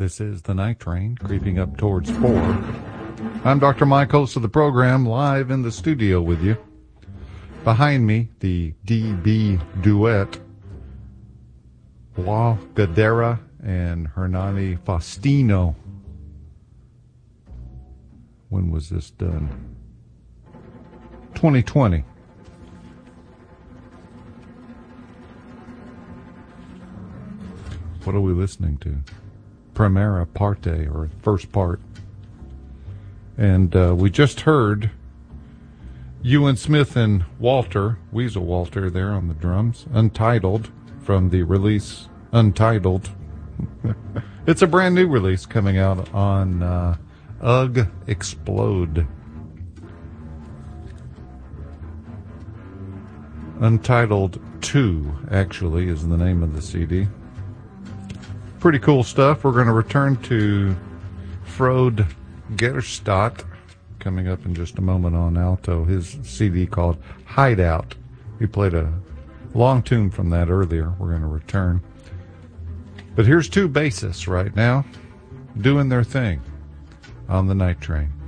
This is the Night Train, creeping up towards 4. I'm Dr. Mike, host of the program, live in the studio with you. Behind me, the DB duet, La Gadera and Hernani Faustino. When was this done? 2020. What are we listening to? Primera Parte, or first part. And we just heard Ewan Smith and Walter, Weasel Walter there on the drums, Untitled, from the release Untitled. It's a brand new release coming out on Ugh Explode. Untitled 2, actually, is the name of the CD. Pretty cool stuff. We're going to return to Frode Gerstadt coming up in just a moment on alto. His CD called Hideout. We played a long tune from that earlier. We're going to return. But here's two bassists right now doing their thing on the Night Train.